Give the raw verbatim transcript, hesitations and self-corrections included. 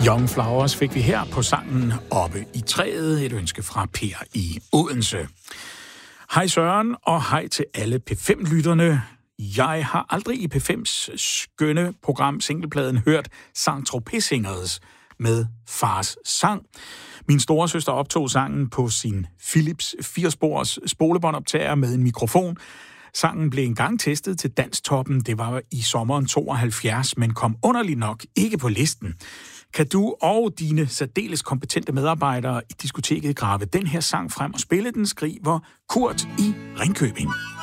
Young Flowers fik vi her på sangen Oppe i træet, et ønske fra Per i Odense. Hej Søren, og hej til alle P fem-lytterne. Jeg har aldrig i P fem's skønne program Singlepladen hørt Saint-Tropez-singers med Fars sang. Min storesøster optog sangen på sin Philips fire-spors spolebåndoptager med en mikrofon. Sangen blev engang testet til Danstoppen, det var i sommeren tooghalvfjerds, men kom underligt nok ikke på listen. Kan du og dine særdeles kompetente medarbejdere i diskoteket grave den her sang frem og spille den, skriver Kurt i Ringkøbing.